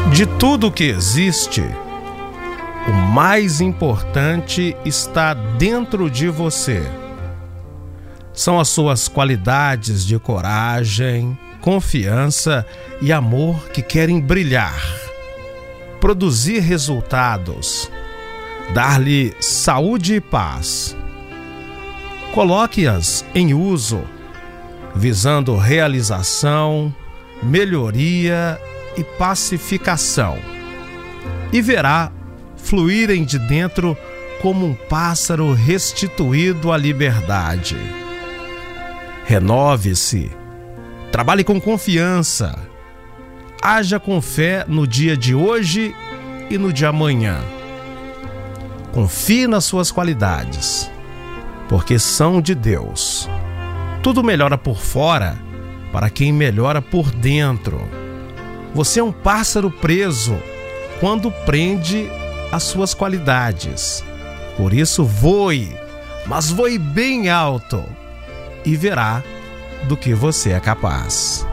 De tudo que existe, o mais importante está dentro de você. São as suas qualidades de coragem, confiança e amor que querem brilhar, produzir resultados, dar-lhe saúde e paz. Coloque-as em uso, visando realização, melhoria e pacificação, e verá fluírem de dentro como um pássaro restituído à liberdade. Renove-se, trabalhe com confiança, haja com fé no dia de hoje e no de amanhã. Confie nas suas qualidades, porque são de Deus. Tudo melhora por fora para quem melhora por dentro. Você é um pássaro preso quando prende as suas qualidades. Por isso voe, mas voe bem alto e verá do que você é capaz.